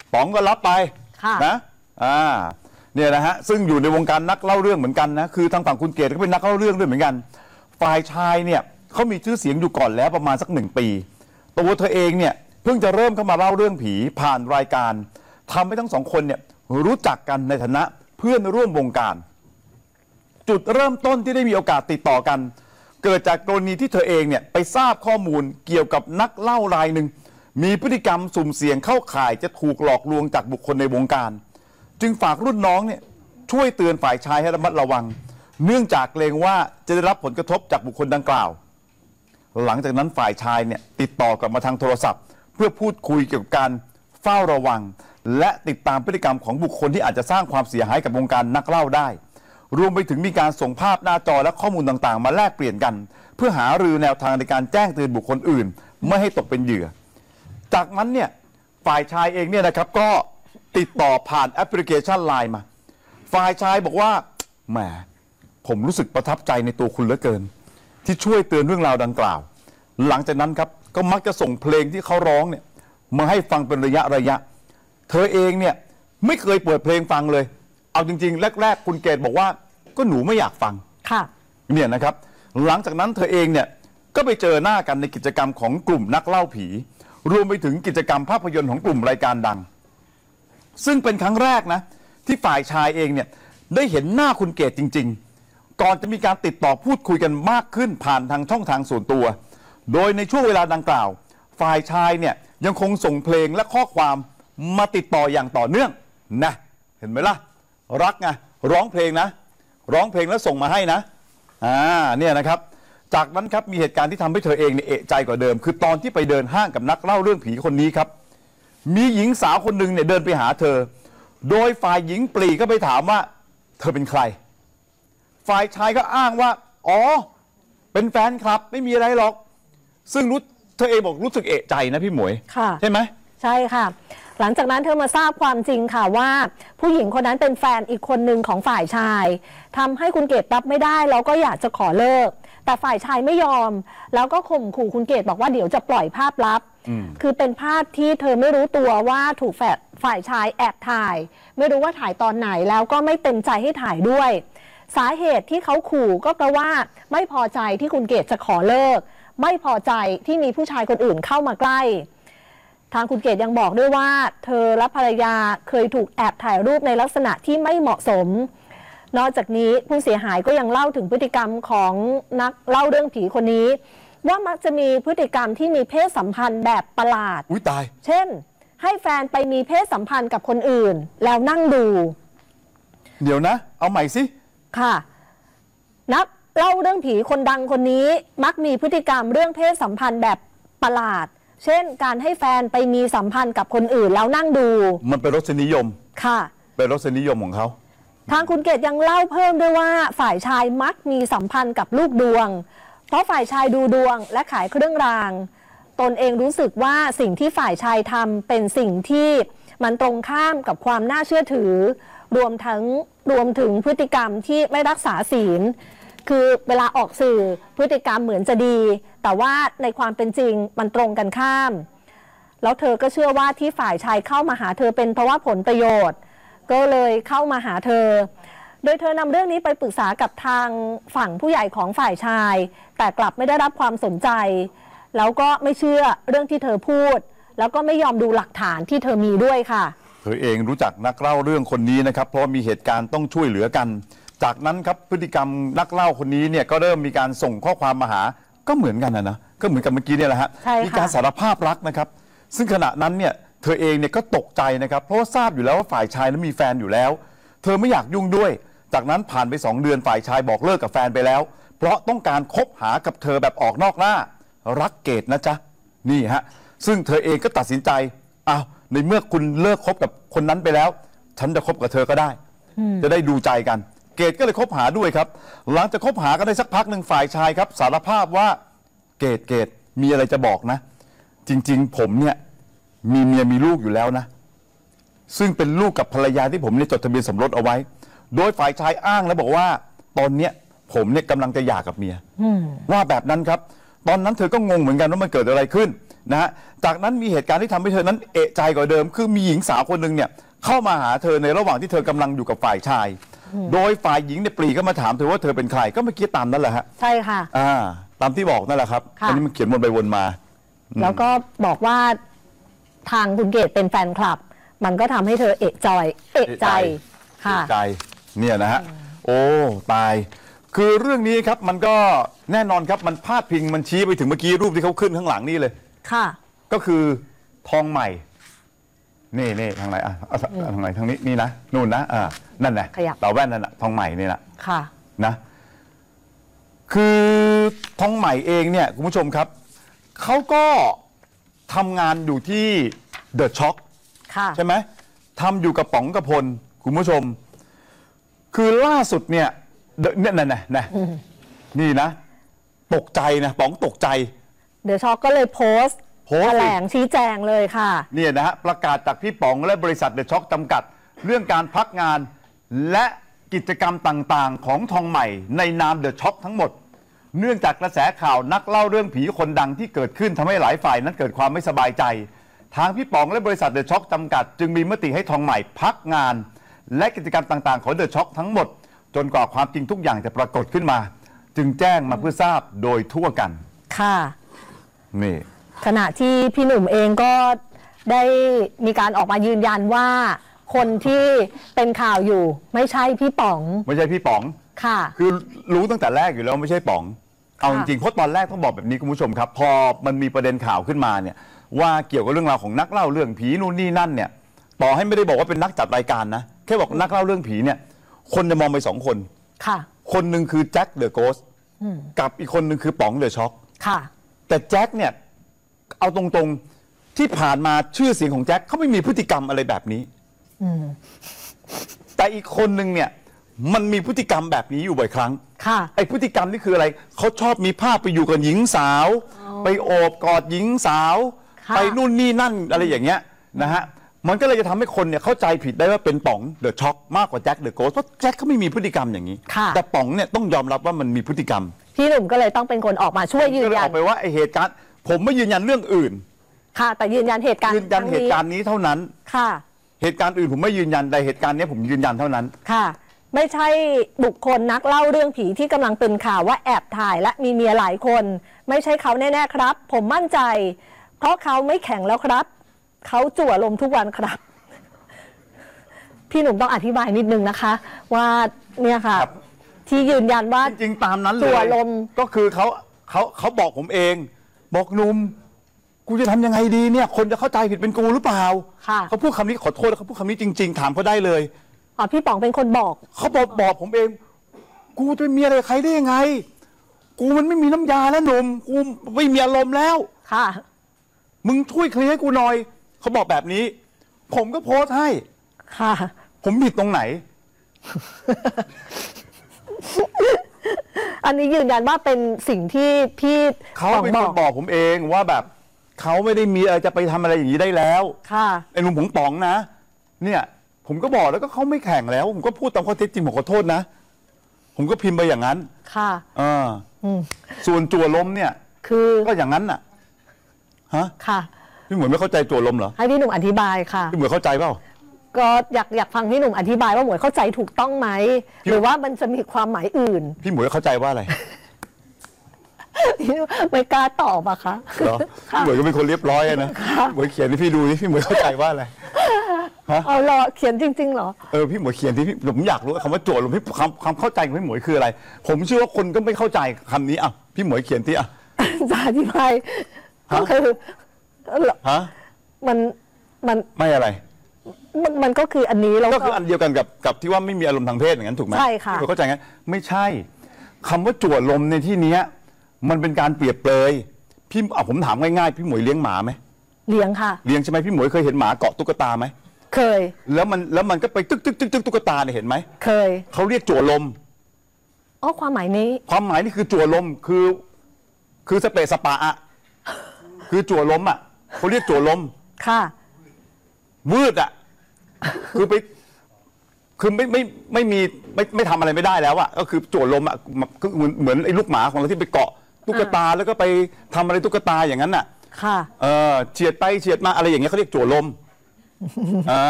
ป๋องก็รับไปค่ะนะเนี่ยนะฮะซึ่งอยู่ในวงการนักเล่าเรื่องเหมือนกันนะคือทางฝั่งคุณเกศก็เป็นนักเล่าเรื่องด้วยเหมือนกันฝ่ายชายเนี่ยเขามีชื่อเสียงอยู่ก่อนแล้วประมาณสัก1 ปีตัวเธอเองเนี่ยเพิ่งจะเริ่มเข้ามาเล่าเรื่องผีผ่านรายการทำให้ทั้ง2 คนเนี่ยรู้จักกันในฐานะเพื่อนร่วมวงการจุดเริ่มต้นที่ได้มีโอกาสติดต่อกันเกิดจากกรณีที่เธอเองเนี่ยไปทราบข้อมูลเกี่ยวกับนักเล่ารายหนึ่งมีพฤติกรรมสุ่มเสี่ยงเข้าข่ายจะถูกหลอกลวงจากบุคคลในวงการจึงฝากรุ่นน้องเนี่ยช่วยเตือนฝ่ายชายให้ระมัดระวังเนื่องจากเกรงว่าจะได้รับผลกระทบจากบุคคลดังกล่าวหลังจากนั้นฝ่ายชายเนี่ยติดต่อกลับมาทางโทรศัพท์เพื่อพูดคุยเกี่ยวกับการเฝ้าระวังและติดตามพฤติกรรมของบุคคลที่อาจจะสร้างความเสียหายกับวงการนักเล่าได้รวมไปถึงมีการส่งภาพหน้าจอและข้อมูลต่างๆมาแลกเปลี่ยนกันเพื่อหารือแนวทางในการแจ้งเตือนบุคคลอื่นไม่ให้ตกเป็นเหยื่อจากนั้นเนี่ยฝ่ายชายเองเนี่ยนะครับก็ติดต่อผ่านแอปพลิเคชัน LINE มาฝ่ายชายบอกว่าแหมผมรู้สึกประทับใจในตัวคุณเหลือเกินที่ช่วยเตือนเรื่องราวดังกล่าวหลังจากนั้นครับก็มักจะส่งเพลงที่เขาร้องเนี่ยมาให้ฟังเป็นระยะเธอเองเนี่ยไม่เคยเปิดเพลงฟังเลยเอาจริงๆแรกๆคุณเกศบอกว่าก็หนูไม่อยากฟังค่ะเนี่ยนะครับหลังจากนั้นเธอเองเนี่ยก็ไปเจอหน้ากันในกิจกรรมของกลุ่มนักเล่าผีรวมไปถึงกิจกรรมภาพยนตร์ของกลุ่มรายการดังซึ่งเป็นครั้งแรกนะที่ฝ่ายชายเองเนี่ยได้เห็นหน้าคุณเกศจริงๆก่อนจะมีการติดต่อพูดคุยกันมากขึ้นผ่านทางช่องทางส่วนตัวโดยในช่วงเวลาดังกล่าวฝ่ายชายเนี่ยยังคงส่งเพลงและข้อความมาติดต่ออย่างต่อเนื่องนะเห็นไหมล่ะรักไงร้องเพลงนะร้องเพลงแล้วส่งมาให้นะเนี่ยนะครับจากนั้นครับมีเหตุการณ์ที่ทำให้เธอเองเนี่ยเอะใจกว่าเดิมคือตอนที่ไปเดินห้างกับนักเล่าเรื่องผีคนนี้ครับมีหญิงสาวคนหนึ่งเนี่ยเดินไปหาเธอโดยฝ่ายหญิงปรีก็ไปถามว่าเธอเป็นใครฝ่ายชายก็อ้างว่าอ๋อเป็นแฟนคลับไม่มีอะไรหรอกซึ่งเธอเองบอกรู้สึกเอะใจนะพี่หมวยใช่ไหมใช่ค่ะหลังจากนั้นเธอมาทราบความจริงค่ะว่าผู้หญิงคนนั้นเป็นแฟนอีกคนหนึ่งของฝ่ายชายทำให้คุณเกศรับไม่ได้แล้วก็อยากจะขอเลิกแต่ฝ่ายชายไม่ยอมแล้วก็ข่มขู่คุณเกศบอกว่าเดี๋ยวจะปล่อยภาพลับคือเป็นภาพที่เธอไม่รู้ตัวว่าถูกฝ่ายชายแอบถ่ายไม่รู้ว่าถ่ายตอนไหนแล้วก็ไม่เต็มใจให้ถ่ายด้วยสาเหตุที่เขาขู่ก็เพราะว่าไม่พอใจที่คุณเกศจะขอเลิกไม่พอใจที่มีผู้ชายคนอื่นเข้ามาใกล้ทางคุณเกศยังบอกด้วยว่าเธอและภรรยาเคยถูกแอบถ่ายรูปในลักษณะที่ไม่เหมาะสมนอกจากนี้ผู้เสียหายก็ยังเล่าถึงพฤติกรรมของนักเล่าเรื่องผีคนนี้ว่ามักจะมีพฤติกรรมที่มีเพศสัมพันธ์แบบประหลาดตายเช่นให้แฟนไปมีเพศสัมพันธ์กับคนอื่นแล้วนั่งดูเดี๋ยวนะเอาใหม่สิค่ะนักเล่าเรื่องผีคนดังคนนี้มักมีพฤติกรรมเรื่องเพศสัมพันธ์แบบประหลาดเช่นการให้แฟนไปมีสัมพันธ์กับคนอื่นแล้วนั่งดูมันเป็นรสนิยมค่ะเป็นรสนิยมของเขาทางคุณเกศยังเล่าเพิ่มด้วยว่าฝ่ายชายมักมีสัมพันธ์กับลูกดวงเพราะฝ่ายชายดูดวงและขายเครื่องรางตนเองรู้สึกว่าสิ่งที่ฝ่ายชายทำเป็นสิ่งที่มันตรงข้ามกับความน่าเชื่อถือรวมถึงพฤติกรรมที่ไม่รักษาศีลคือเวลาออกสื่อพฤติกรรมเหมือนจะดีแต่ว่าในความเป็นจริงมันตรงกันข้ามแล้วเธอก็เชื่อว่าที่ฝ่ายชายเข้ามาหาเธอเป็นเพราะว่าผลประโยชน์ก็เลยเข้ามาหาเธอโดยเธอนำเรื่องนี้ไปปรึกษากับทางฝั่งผู้ใหญ่ของฝ่ายชายแต่กลับไม่ได้รับความสนใจแล้วก็ไม่เชื่อเรื่องที่เธอพูดแล้วก็ไม่ยอมดูหลักฐานที่เธอมีด้วยค่ะเธอเองรู้จักนักเล่าเรื่องคนนี้นะครับเพราะมีเหตุการณ์ต้องช่วยเหลือกันจากนั้นครับพฤติกรรมนักเล่าคนนี้เนี่ยก็เริ่มมีการส่งข้อความมาหาก็เหมือนกันนะก็เหมือนกับเมื่อกี้เนี่ยแหละฮะมีการสารภาพรักนะครับซึ่งขณะนั้นเนี่ยเธอเองเนี่ยก็ตกใจนะครับเพราะว่าทราบอยู่แล้วว่าฝ่ายชายนั้นมีแฟนอยู่แล้วเธอไม่อยากยุ่งด้วยจากนั้นผ่านไป2 เดือนฝ่ายชายบอกเลิกกับแฟนไปแล้วเพราะต้องการคบหากับเธอแบบออกนอกหน้ารักเกศนะจ๊ะนี่ฮะซึ่งเธอเองก็ตัดสินใจอ้าวในเมื่อคุณเลิกคบกับคนนั้นไปแล้วฉันจะคบกับเธอก็ได้จะได้ดูใจกันเกศก็เลยคบหาด้วยครับหลังจากคบหากันได้สักพักหนึ่งฝ่ายชายครับสารภาพว่าเกศมีอะไรจะบอกนะจริงๆผมเนี่ยมีเมียมีลูกอยู่แล้วนะซึ่งเป็นลูกกับภรรยาที่ผมเนี่ยจดทะเบียนสมรสเอาไว้โดยฝ่ายชายอ้างแล้วบอกว่าตอนเนี้ยผมเนี่ยกำลังจะหย่ากับเมียว่าแบบนั้นครับตอนนั้นเธอก็งงเหมือนกันว่ามันเกิดอะไรขึ้นนะฮะจากนั้นมีเหตุการณ์ที่ทำให้เธอนั้นเอะใจกว่าเดิม คือมีหญิงสาวคนหนึ่งเนี่ยเข้ามาหาเธอในระหว่างที่เธอกำลังอยู่กับฝ่ายชาย โดยฝ่ายหญิงเนี่ยปรีเข้ามาถามเธอว่าเธอเป็นใครก็เมื่อกี้ตามนั่นแหละฮะใช่ค่ะตามที่บอกนั่นแหละครับค่ะอันนี้มันเขียนวนไปวนมาแล้วก็บอกว่าทางคุณเกดเป็นแฟนคลับ มันก็ทำให้เธอเอะใจค่ะใจเนี่ยนะฮะโอ้ตาย คือเรื่องนี้ครับมันก็แน่นอนครับมันพาดพิงมันชี้ไปถึงเมื่อกี้รูปที่เขาขึ้นข้างหลังนี่เลยค่ะก็คือทองใหม่นี่ทางไหนทางไหนทางนี้นี่นะนู่นนะนั่นนะขยับเต่าแว่นนั่นนะทองใหม่นี่นะค่ะนะคือทองใหม่เองเนี่ยคุณผู้ชมครับเขาก็ทำงานอยู่ที่เดอะช็อคค่ะใช่ไหมทำอยู่กับป๋องกระพลคุณผู้ชม คือล่าสุดเนี่ยเนี่ยนะนี่นะ ตกใจนะป๋องตกใจเดอะช็อคก็เลยโพสต์โพสต์แถลงชี้แจงเลยค่ะเนี่ยนะฮะประกาศจากพี่ป๋องและบริษัทเดอะช็อคจำกัด เรื่องการพักงาน และกิจกรรมต่างๆ ของทองใหม่ในนามเดอะช็อคทั้งหมด เนื่องจากกระแสข่าวนักเล่าเรื่องผีคนดังที่เกิดขึ้นทำให้หลายฝ่ายนั้นเกิดความไม่สบายใจ ทางพี่ป๋องและบริษัทเดอะช็อคจำกัด จึงมีมติให้ทองใหม่พักงาน และกิจกรรมต่างๆของเดอะช็อคทั้งหมด จนกว่าความจริงทุกอย่างจะปรากฏขึ้นมา จึงแจ้งมาเพื่อทราบโดยทั่วกันค่ะนี่ขณะที่พี่หนุ่มเองก็ได้มีการออกมายืนยันว่า คนที่เป็นข่าวอยู่ไม่ใช่พี่ป๋องไม่ใช่พี่ป๋องค่ะคือรู้ตั้งแต่แรกอยู่แล้วไม่ใช่ป๋อง เอาจค่ะริงๆเพราะตอนแรกต้องบอกแบบนี้คุณผู้ชมครับ พอมันมีประเด็นข่าวขึ้นมาเนี่ยว่าเกี่ยวกับเรื่องราวของนักเล่าเรื่องผีนู่นนี่นั่นเนี่ยต่อให้ไม่ได้บอกว่าเป็นนักจัดรายการนะแค่บอกนักเล่าเรื่องผีเนี่ยคนจะมองไปสองคนค่ะคนหนึ่งคือแจ็คเดอะโกสกับอีกคนหนึ่งคือป๋องเดอะช็อคค่ะแต่แจ็คเนี่ยเอาตรงๆที่ผ่านมาชื่อเสียงของแจ็คเขาไม่มีพฤติกรรมอะไรแบบนี้แต่อีกคนหนึ่งเนี่ยมันมีพฤติกรรมแบบนี้อยู่บ่อยครั้งค่ะไอ้พฤติกรรมนี่คืออะไร เขาชอบมีภาพไปอยู่กับหญิงสาว ไปโอบกอดหญิงสาวค่ะไปนู่นนี่นั่นอะไรอย่างเงี้ยนะฮะ มันก็เลยจะทำให้คนเนี่ยเข้าใจผิดได้ว่าเป็นป๋องเดอะช็อคมากกว่าแจ็คเดอะโกสเพราะแจ็คเขาไม่มีพฤติกรรมอย่างนี้ค่ะแต่ป๋องเนี่ยต้องยอมรับว่ามันมีพฤติกรรมพี่หนุ่มก็เลยต้องเป็นคนออกมาช่วยยืก็นเลยยัอน อกไปว่าไอ้เหตุการณ์ ผมไม่ยืนยันเรื่องอื่นค่ะ แต่ยืนยันเหตุการณ์ยืนยันเหตุการคณ์นี้เท่านั้นค่ะเหตุการณ์อื่นผมไม่ยืนยันแต่เหตุการณ์นี้ผมยืนยันเท่านั้นค่ะ ไม่ใช่บุคคลนักเล่าเรื่องผีที่กำลังเป็นข่าวว่าแอบถ่ายและมีเมียหลายคน ไม่ใช่เขาแน่ๆครับ ผมมั่นใจ เพราะเขาไม่แข็งแล้วครับ เขาจั่วลมทุกวันครับ พี่หนุ่มต้องอธิบายนิดนึงนะคะ ว่าเนี่ยค่ะครับที่ยืนยันว่าจริงๆตามนั้นเลจั่วย ลมก็คือเขาบอกผมเอง บอกหนุ่มกูจะทำยังไงดีเนี่ย คนจะเข้าใจผิดเป็นกูหรือเปล่าค่ะเขาพูดคำนี้ขอโทษเขาพูดคำนี้จริง ๆ ถามเขาได้เลยอ๋อพี่ป๋องเป็นคนบอกเขาบอกผมเอง กูจะมีอะไรกับใครได้ยังไง กูมันไม่มีน้ำยาแล้วหนุ่มกูไม่มีอารมณ์แล้วค่ะมึงช่วยเคลียร์ให้กูหน่อยเขาบอกแบบนี้ ผมก็โพสต์ให้ค่ะผมผิดตรงไหนอันนี้ยืนยันว่าเป็นสิ่งที่พี่เขาป๋องเป็นบคอน กบอกผมเองว่าแบบเขาไม่ได้มีอะไรจะไปทำอะไรอย่างนี้ได้แล้วค่ะไอ้หนุ่มผงป๋องนะ เนี่ย ผมก็บอกแล้วก็เขาไม่แข่งแล้ว ผมก็พูดตามข้อเท็จจริงผมขอโทษนะ ผมก็พิมพ์ไปอย่างนั้นค่ะส่วนจั่วลมเนี่ยคือก็อย่างนั้นน่ะฮะค่ะพี่หมวยไม่เข้าใจจั่วลมเหรอให้พี่หนุ่มอธิบายค่ะพี่หมวยเข้าใจเปล่าก็อยากฟังพี่หนุ่มอธิบายว่าหมวยเข้าใจถูกต้องไหม หรือว่ามันจะมีความหมายอื่นพี่หมวยเข้าใจว่าอะไรพี่ไม่กล้าตอบอะคะเหรอพี่หมวยก็เป็นคนเรียบร้อยอะนะพี่หมวยเขียนให้พี่ดูนี่พี่หมวยเข้าใจว่าอะไรเอาเหรอเขียนจริงๆเหรอพี่หมวยเขียนที่พี่ผมอยากรู้คำว่าจั่วลมพี่ความเข้าใจของพี่หมวยคืออะไร ผมเชื่อว่าคนก็ไม่เข้าใจคำนี้อ่ะพี่หมวยเขียนที่อ่ะจะอธิบายก็คือฮะมันไม่อะไรมันก็คืออันนี้แล้วก็คืออันเดียวกันกับที่ว่าไม่มีอารมณ์ทางเพศอย่างนั้นถูกไหมใช่ค่ะพี่หมวยเข้าใจงั้นไม่ใช่คำว่าจั่วลมในที่เนี้ยมันเป็นการเปรียบเปรยพี่ผมถามง่ายๆพี่หมวยเลี้ยงหมาไหมเลี้ยงค่ะเลี้ยงใช่ไหมพี่หมวยเคยเห็นหมาเกาะตุ๊กตาไหมเคยแล้วมันก็ไปตึกตุ๊กตาเนี่ยเห็นไหมเคยเขาเรียกจั่วลมอ๋อความหมายนี้ความหมายนี่คือจั่วลมคือสเปซสปะอะคือจั่วลมอะเขาเรียกจั่วลมค่ะวืดอะคือไปคือไม่มีไม่ทำอะไรไม่ได้แล้วอะก็คือจั่วลมอะก็เหมือนไอ้ลูกหมาของเราที่ไปเกาะตุ๊กตาแล้วก็ไปทำอะไรตุ๊กตาอย่างนั้นน่ะค่ะเฉียดไปเฉียดมาอะไรอย่างเงี้ยเขาเรียกจั่วลม